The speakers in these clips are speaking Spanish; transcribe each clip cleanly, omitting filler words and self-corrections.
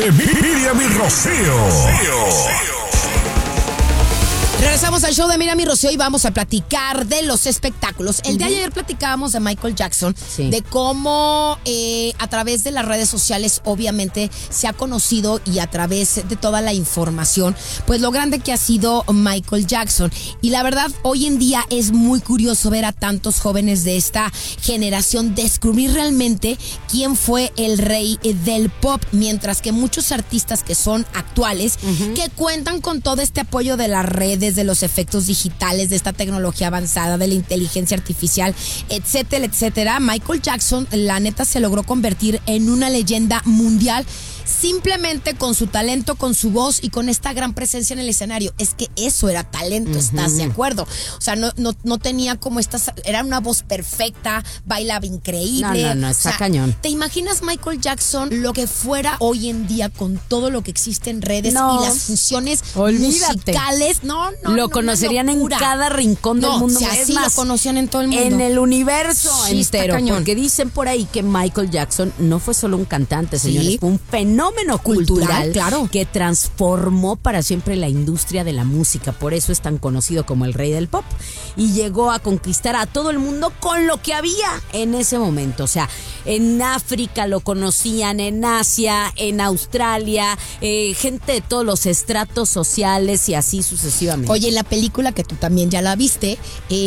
de Miriam y Rocío. Regresamos al show de Miriam y Rocío y vamos a platicar de los espectáculos. El día de ayer platicábamos de Michael Jackson, de cómo a través de las redes sociales obviamente se ha conocido y a través de toda la información, pues lo grande que ha sido Michael Jackson. Y la verdad, hoy en día es muy curioso ver a tantos jóvenes de esta generación descubrir realmente quién fue el rey del pop, mientras que muchos artistas que son actuales, que cuentan con todo este apoyo de las redes, de los efectos digitales, de esta tecnología avanzada, de la inteligencia artificial, etcétera, etcétera. Michael Jackson, la neta, se logró convertir en una leyenda mundial simplemente con su talento, con su voz y con esta gran presencia en el escenario. Es que eso era talento, ¿estás de acuerdo? O sea, no tenía como estas, era una voz perfecta, bailaba increíble. No, está cañón. ¿Te imaginas Michael Jackson lo que fuera hoy en día con todo lo que existe en redes y las funciones musicales? Lo conocerían en cada rincón del mundo. Así lo conocían en todo el mundo. En el universo entero. Está porque dicen por ahí que Michael Jackson no fue solo un cantante, señores, fue un fenómeno cultural claro, que transformó para siempre la industria de la música. Por eso es tan conocido como el rey del pop. Y llegó a conquistar a todo el mundo con lo que había en ese momento. O sea, en África lo conocían, en Asia, en Australia, gente de todos los estratos sociales y así sucesivamente. Oye, en la película que tú también ya la viste,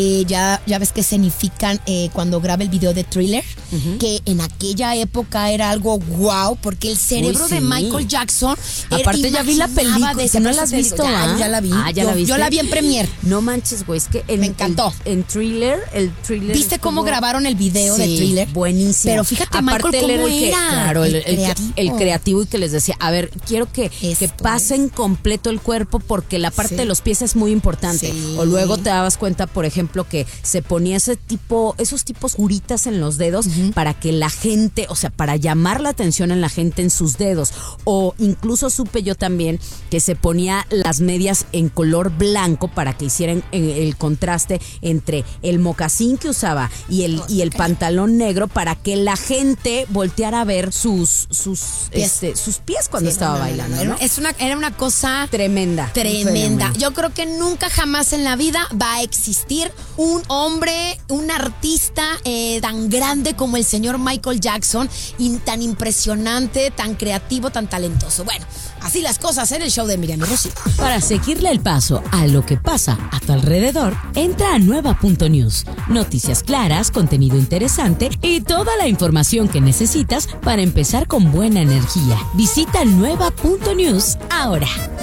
ya ves que escenifican cuando graba el video de Thriller, que en aquella época era algo wow, porque el cerebro de Michael Jackson. Aparte ya vi la película, que no la has visto, ya la vi. ¿Ya la viste? Yo la vi en Premiere. No manches, güey, es que me encantó. En Thriller, ¿viste cómo grabaron el video de Thriller? Buenísimo. Pero fíjate, Michael, cómo era. El creativo, y que les decía, a ver, quiero que pasen completo el cuerpo, porque la parte de los pies es muy importante. O luego te dabas cuenta, por ejemplo, que se ponía esos tipos curitas en los dedos para que la gente, o sea, para llamar la atención en la gente en sus dedos. O incluso supe yo también que se ponía las medias en color blanco para que hicieran el contraste entre el mocasín que usaba y el pantalón negro, para que la gente volteara a ver sus pies cuando estaba bailando. ¿no? Era una cosa tremenda. Yo creo que nunca jamás en la vida va a existir un hombre, un artista tan grande como el señor Michael Jackson, y tan impresionante, tan creativo, tan talentoso. Bueno, así las cosas en el show de Miriam y Rocío. Para seguirle el paso a lo que pasa a tu alrededor, entra a nueva.news. Noticias claras, contenido interesante y toda la información que necesitas para empezar con buena energía. Visita nueva.news ahora.